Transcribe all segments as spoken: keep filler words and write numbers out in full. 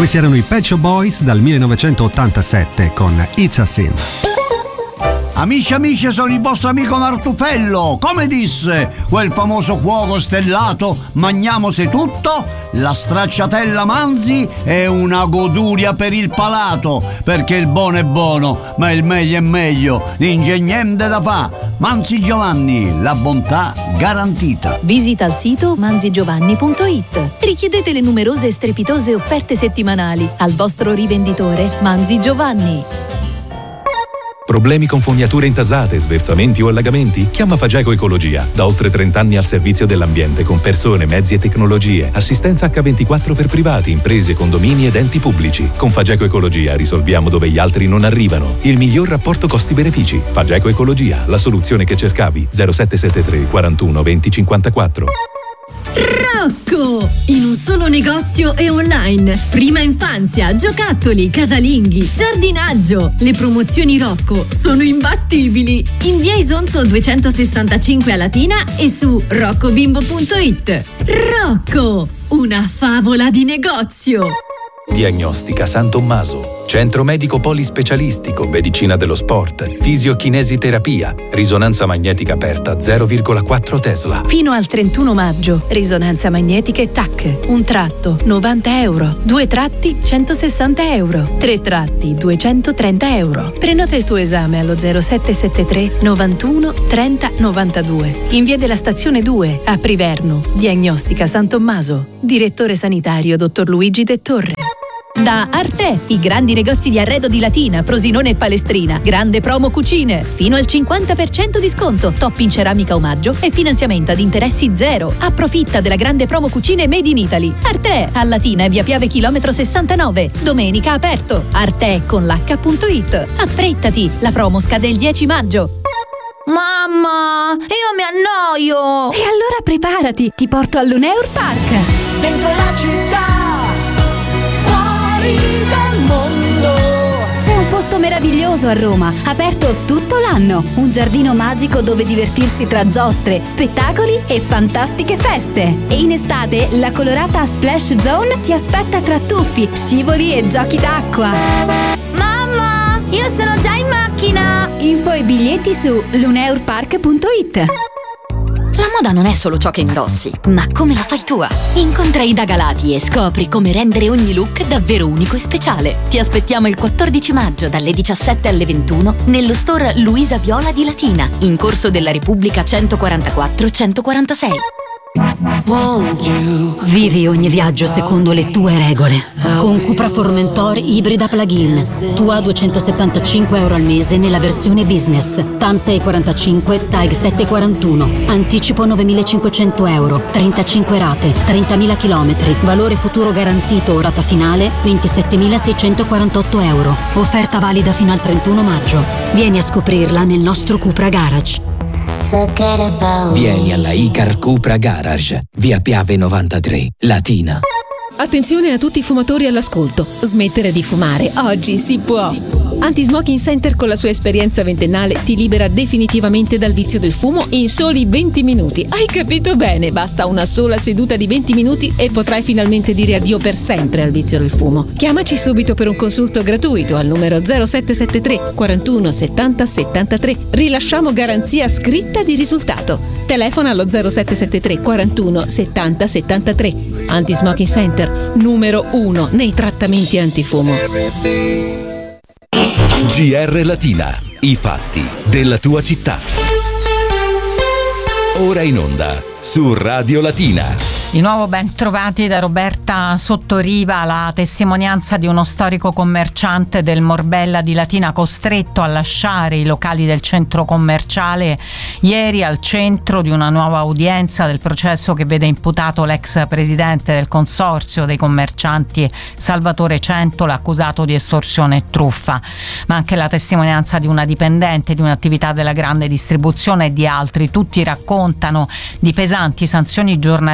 Questi erano i Pet Shop Boys dal millenovecentottantasette con It's a Sin. Amici amici, sono il vostro amico Martufello. Come disse quel famoso cuoco stellato, magnamosi tutto, la stracciatella Manzi è una goduria per il palato, perché il buono è buono, ma il meglio è meglio, n'ingegnente da fa. Manzi Giovanni, la bontà garantita. Visita il sito manzi giovanni punto it. Richiedete le numerose e strepitose offerte settimanali al vostro rivenditore Manzi Giovanni. Problemi con fognature intasate, sversamenti o allagamenti? Chiama Fageco Ecologia. Da oltre trenta anni al servizio dell'ambiente con persone, mezzi e tecnologie. Assistenza acca ventiquattro per privati, imprese, condomini ed enti pubblici. Con Fageco Ecologia risolviamo dove gli altri non arrivano. Il miglior rapporto costi-benefici. Fageco Ecologia, la soluzione che cercavi. zero sette sette tre quarantuno venti cinquantaquattro. Rocco! In un solo negozio e online. Prima infanzia, giocattoli, casalinghi, giardinaggio. Le promozioni Rocco sono imbattibili. In via Isonzo duecentosessantacinque a Latina e su roccobimbo punto it. Rocco! Una favola di negozio. Diagnostica San Tommaso. Centro medico polispecialistico, medicina dello sport, fisiochinesiterapia, risonanza magnetica aperta zero virgola quattro Tesla. Fino al trentuno maggio, risonanza magnetica e T A C. Un tratto novanta euro, due tratti centosessanta euro, tre tratti duecentotrenta euro. Prenota il tuo esame allo zero sette sette tre novantuno trenta novantadue. In via della stazione due a Priverno. Diagnostica San Tommaso. Direttore sanitario dottor Luigi De Torre. Da Arte, i grandi negozi di arredo di Latina, Frosinone e Palestrina. Grande promo cucine, fino al cinquanta per cento di sconto, top in ceramica omaggio e finanziamento ad interessi zero. Approfitta della grande promo cucine Made in Italy. Arte, a Latina e via Piave chilometro sessantanove. Domenica aperto. Arte con l'acca punto it. Affrettati, la promo scade il dieci maggio. Mamma, io mi annoio. E allora preparati, ti porto all'Uneur Park. Dentro la città, dal mondo. C'è un posto meraviglioso a Roma, aperto tutto l'anno. Un giardino magico dove divertirsi tra giostre, spettacoli e fantastiche feste. E in estate la colorata Splash Zone ti aspetta tra tuffi, scivoli e giochi d'acqua. Mamma, io sono già in macchina. Info e biglietti su luneur park punto it. La moda non è solo ciò che indossi, ma come la fai tua. Incontra Ida Galati e scopri come rendere ogni look davvero unico e speciale. Ti aspettiamo il quattordici maggio dalle diciassette alle ventuno nello store Luisa Viola di Latina, in Corso della Repubblica centoquarantaquattro centoquarantasei. Vivi ogni viaggio secondo le tue regole. Con Cupra Formentor ibrida plug-in. Tua duecentosettantacinque euro al mese nella versione business. T A N sei quarantacinque, T A G sette quarantuno. Anticipo novemilacinquecento euro. trentacinque rate, trentamila chilometri. Valore futuro garantito o rata finale ventisettemilaseicentoquarantotto euro. Offerta valida fino al trentuno maggio. Vieni a scoprirla nel nostro Cupra Garage. Vieni alla Icar Cupra Garage, via Piave novantatré, Latina. Attenzione a tutti i fumatori all'ascolto. Smettere di fumare oggi si può. Anti-Smoking Center con la sua esperienza ventennale ti libera definitivamente dal vizio del fumo in soli venti minuti. Hai capito bene? Basta una sola seduta di venti minuti e potrai finalmente dire addio per sempre al vizio del fumo. Chiamaci subito per un consulto gratuito al numero zero sette sette tre quarantuno settanta settantatré. Rilasciamo garanzia scritta di risultato. Telefona allo zero sette sette tre quarantuno settanta settantatré. Anti-Smoking Center, numero uno nei trattamenti antifumo. G R Latina, i fatti della tua città. Ora in onda su Radio Latina. Di nuovo ben trovati da Roberta Sottoriva, la testimonianza di uno storico commerciante del Morbella di Latina costretto a lasciare i locali del centro commerciale ieri al centro di una nuova udienza del processo che vede imputato l'ex presidente del consorzio dei commercianti Salvatore Centola, accusato di estorsione e truffa, ma anche la testimonianza di una dipendente di un'attività della grande distribuzione e di altri. Tutti raccontano di pesanti sanzioni giornaliere che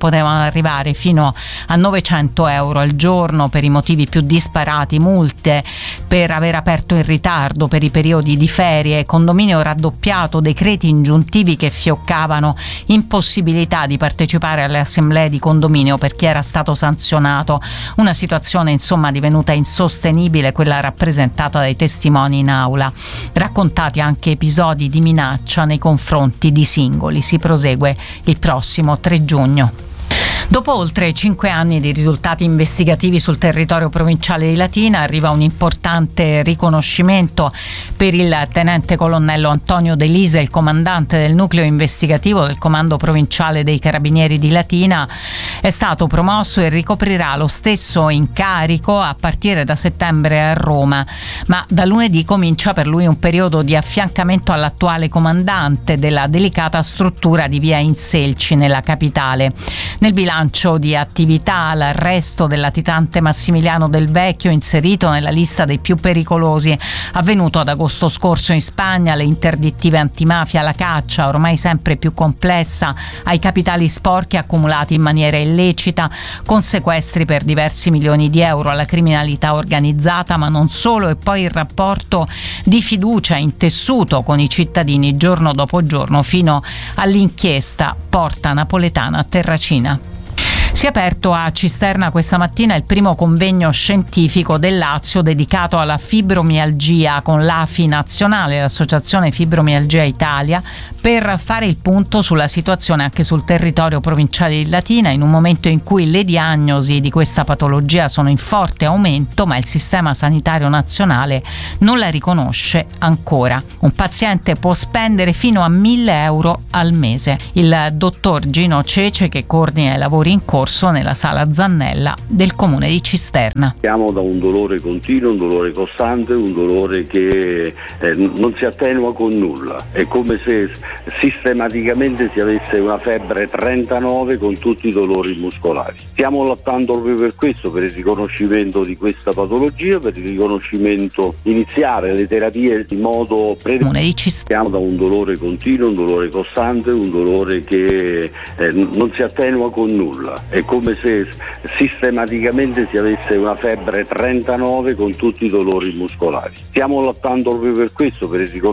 potevano arrivare fino a novecento euro al giorno per i motivi più disparati, multe per aver aperto in ritardo per i periodi di ferie, condominio raddoppiato, decreti ingiuntivi che fioccavano, impossibilità di partecipare alle assemblee di condominio per chi era stato sanzionato, una situazione insomma divenuta insostenibile, quella rappresentata dai testimoni in aula, raccontati anche episodi di minaccia nei confronti di singoli. Si prosegue il prossimo tre giugno. Dopo oltre cinque anni di risultati investigativi sul territorio provinciale di Latina arriva un importante riconoscimento per il tenente colonnello Antonio De Lise, il comandante del nucleo investigativo del comando provinciale dei carabinieri di Latina. È stato promosso e ricoprirà lo stesso incarico a partire da settembre a Roma, ma da lunedì comincia per lui un periodo di affiancamento all'attuale comandante della delicata struttura di via Inselci nella capitale. Nel bilancio di attività l'arresto del latitante Massimiliano Del Vecchio, inserito nella lista dei più pericolosi, avvenuto ad agosto scorso in Spagna, le interdittive antimafia, la caccia ormai sempre più complessa ai capitali sporchi accumulati in maniera illecita, con sequestri per diversi milioni di euro alla criminalità organizzata, ma non solo, e poi il rapporto di fiducia intessuto con i cittadini giorno dopo giorno fino all'inchiesta Porta Napoletana a Terracina. Si è aperto a Cisterna questa mattina il primo convegno scientifico del Lazio dedicato alla fibromialgia con l'A F I nazionale, l'Associazione Fibromialgia Italia, per fare il punto sulla situazione anche sul territorio provinciale di Latina, in un momento in cui le diagnosi di questa patologia sono in forte aumento, ma il sistema sanitario nazionale non la riconosce ancora. Un paziente può spendere fino a mille euro al mese. Il dottor Gino Cece, che coordina i lavori in corso nella sala Zannella del comune di Cisterna. Siamo da un dolore continuo, un dolore costante, un dolore che eh, non si attenua con nulla. È come se sistematicamente si avesse una febbre trentanove con tutti i dolori muscolari. Stiamo lottando proprio per questo, per il riconoscimento di questa patologia, per il riconoscimento, iniziare le terapie in modo precoce. Siamo da un dolore continuo, un dolore costante, un dolore che eh, non si attenua con nulla. È come se sistematicamente si avesse una febbre trentanove con tutti i dolori muscolari. Stiamo lottando proprio per questo, per il riconoscimento